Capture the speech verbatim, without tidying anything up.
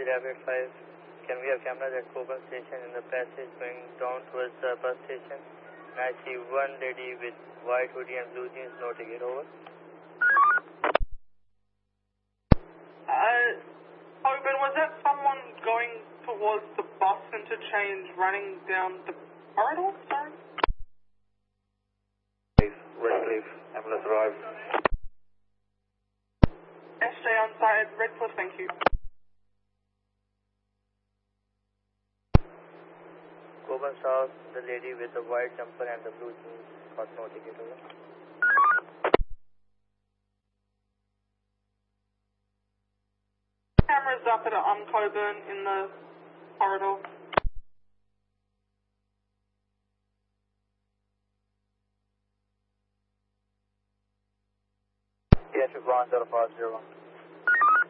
Taxi Rapid five. Can we have cameras at Coburn Station in the passage going down towards the bus station? And I see one lady with white hoodie and blue jeans, no ticket. Over. Uh, Coburn, was that someone going towards the bus interchange running down the corridor? Sorry? Redcliffe, ambulance arrived. S J on side, Redcliffe, thank you. Coburn South, the lady with the white jumper and the blue jeans got no ticket. Over. Cameras up at um, Coburn in the corridor. Yes, we're one zero five zero one.